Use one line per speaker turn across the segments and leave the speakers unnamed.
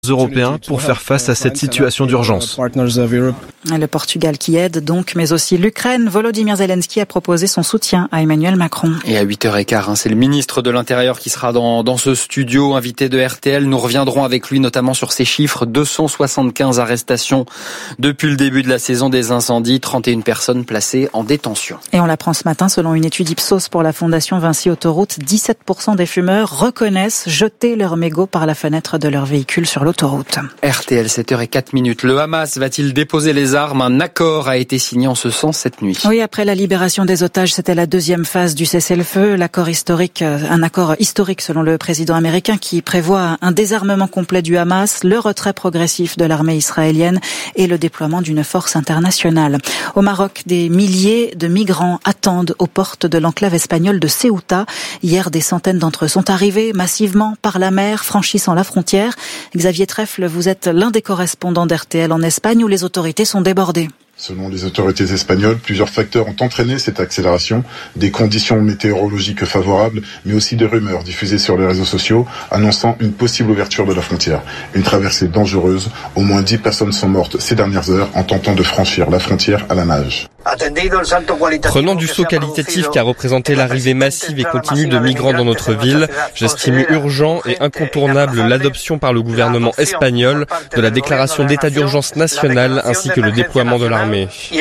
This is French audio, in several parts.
européens pour faire face à cette situation d'urgence.
Le Portugal qui aide donc, mais aussi l'Ukraine. Volodymyr Zelensky a proposé son soutien à Emmanuel Macron.
Et à 8h15, c'est le ministre de l'Intérieur qui sera dans ce studio, invité de RTL. Nous reviendrons avec lui notamment sur ces chiffres. 275 arrestations depuis le début de la saison des incendies, 31 personnes placées en détention.
Et on l'apprend ce matin, selon une étude Ipsos pour la Fondation Vinci Autoroute, 17% des fumeurs reconnaissent jeter leur mégot par la fenêtre de leur véhicule sur l'autoroute.
RTL, 7h04. Le Hamas va-t-il déposer les armes? Un accord a été signé en ce sens cette nuit.
Oui, après la libération des otages, c'était la deuxième phase du cessez-le-feu. Un accord historique selon le président américain qui prévoit un désarmement complet du Hamas, le retrait progressif de l'armée israélienne et le déploiement d'une force internationale. Au Maroc, des milliers de migrants attendent aux portes de l'enclave espagnole de Ceuta. Hier, des centaines d'entre eux sont arrivés massivement par la mer, franchissant la frontière. Xavier Trèfle, vous êtes l'un des correspondants d'RTL en Espagne où les autorités sont débordées.
Selon les autorités espagnoles, plusieurs facteurs ont entraîné cette accélération, des conditions météorologiques favorables, mais aussi des rumeurs diffusées sur les réseaux sociaux annonçant une possible ouverture de la frontière. Une traversée dangereuse, au moins 10 personnes sont mortes ces dernières heures en tentant de franchir la frontière à la nage.
Prenant du saut qualitatif qu'a représenté l'arrivée massive et continue de migrants dans notre ville, j'estime urgent et incontournable l'adoption par le gouvernement espagnol de la déclaration d'état d'urgence nationale ainsi que le déploiement de l'armée.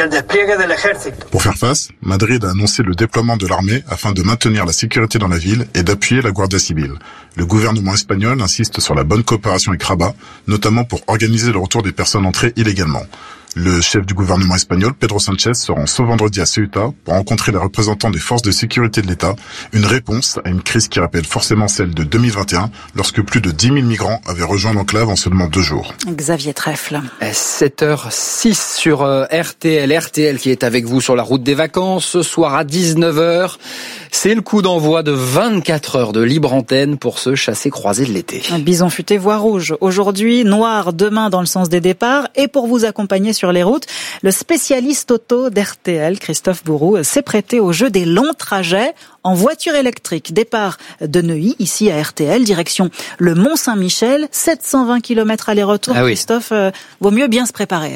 Pour faire face, Madrid a annoncé le déploiement de l'armée afin de maintenir la sécurité dans la ville et d'appuyer la Guardia Civile. Le gouvernement espagnol insiste sur la bonne coopération avec Rabat, notamment pour organiser le retour des personnes entrées illégalement. Le chef du gouvernement espagnol, Pedro Sánchez, se rend ce vendredi à Ceuta pour rencontrer les représentants des forces de sécurité de l'État, une réponse à une crise qui rappelle forcément celle de 2021, lorsque plus de 10 000 migrants avaient rejoint l'enclave en seulement 2 jours.
Xavier Trèfle.
7h06 sur RTL. RTL qui est avec vous sur la route des vacances. Ce soir à 19h, c'est le coup d'envoi de 24 heures de libre antenne pour ce chassé-croisé de l'été.
Bison futé voie rouge. Aujourd'hui, noir demain dans le sens des départs. Et pour vous accompagner sur les routes, le spécialiste auto d'RTL, Christophe Bourou, s'est prêté au jeu des longs trajets en voiture électrique. Départ de Neuilly, ici à RTL, direction le Mont-Saint-Michel, 720 km aller-retour.
Ah oui.
Christophe, vaut mieux bien se préparer.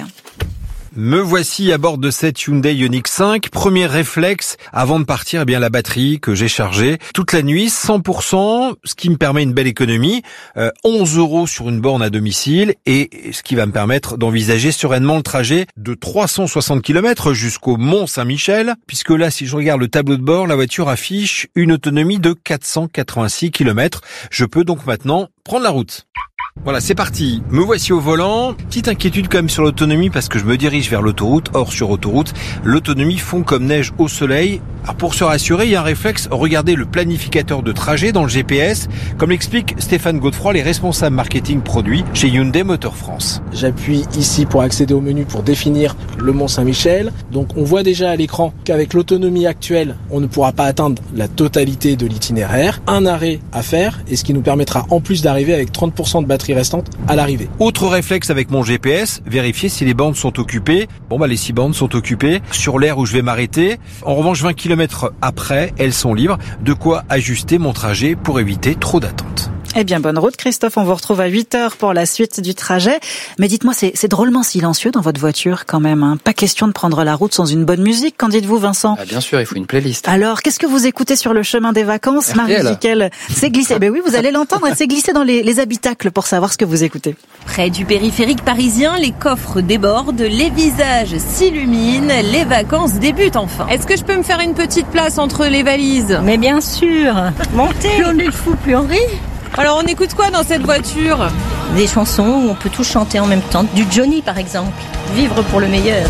Me voici à bord de cette Hyundai Ioniq 5. Premier réflexe, avant de partir, eh bien la batterie que j'ai chargée toute la nuit, 100%, ce qui me permet une belle économie, 11 € sur une borne à domicile, et ce qui va me permettre d'envisager sereinement le trajet de 360 km jusqu'au Mont-Saint-Michel, puisque là, si je regarde le tableau de bord, la voiture affiche une autonomie de 486 km. Je peux donc maintenant prendre la route. Voilà, c'est parti. Me voici au volant. Petite inquiétude quand même sur l'autonomie parce que je me dirige vers l'autoroute. Or, sur autoroute, l'autonomie fond comme neige au soleil. Alors, pour se rassurer, il y a un réflexe. Regardez le planificateur de trajet dans le GPS. Comme l'explique Stéphane Godefroy, les responsables marketing produits chez Hyundai Motor France.
J'appuie ici pour accéder au menu pour définir le Mont-Saint-Michel. Donc, on voit déjà à l'écran qu'avec l'autonomie actuelle, on ne pourra pas atteindre la totalité de l'itinéraire. Un arrêt à faire et ce qui nous permettra en plus d'arriver avec 30% de batterie restante à l'arrivée.
Autre réflexe avec mon GPS, vérifier si les bornes sont occupées. Les 6 bornes sont occupées sur l'aire où je vais m'arrêter. En revanche, 20 km après, elles sont libres. De quoi ajuster mon trajet pour éviter trop d'attente.
Eh bien, bonne route, Christophe. On vous retrouve à 8h pour la suite du trajet. Mais dites-moi, c'est drôlement silencieux dans votre voiture quand même, hein. Pas question de prendre la route sans une bonne musique. Qu'en dites-vous, Vincent?
Bien sûr, il faut une playlist.
Alors, qu'est-ce que vous écoutez sur le chemin des vacances?
RTL.
Marie Jiquel s'est glissée. Oui, vous allez l'entendre. Elle s'est glissée dans les habitacles pour savoir ce que vous écoutez.
Près du périphérique parisien, les coffres débordent, les visages s'illuminent, les vacances débutent enfin.
Est-ce que je peux me faire une petite place entre les valises?
Mais bien sûr. Montez.
Plus on est fou, plus on rit. Alors on écoute quoi dans cette voiture?
Des chansons où on peut tous chanter en même temps. Du Johnny par exemple. Vivre pour le meilleur.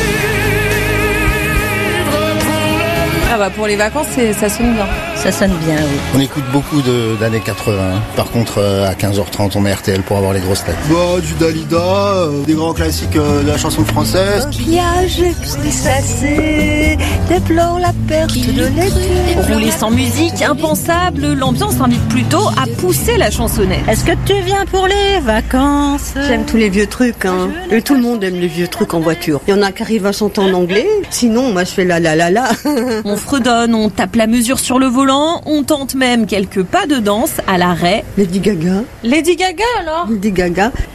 Pour les vacances, ça sonne bien.
Ça sonne bien, oui.
On écoute beaucoup d'années 80. Par contre, à 15h30, on met RTL pour avoir les grosses têtes.
Du Dalida, des grands classiques de la chanson française.
Coquillage crustacé, déplore la perte de l'été.
Rouler sans musique, impensable, l'ambiance invite plutôt à pousser la chansonnette.
Est-ce que tu viens pour les vacances?
J'aime tous les vieux trucs, hein. Et tout le monde aime les vieux trucs en voiture. Il y en a qui arrivent à chanter en anglais. Sinon, moi, je fais la la la la.
On fredonne, on tape la mesure sur le volant. volant. On tente même quelques pas de danse à l'arrêt.
Lady Gaga.
Lady Gaga alors ?
Lady Gaga.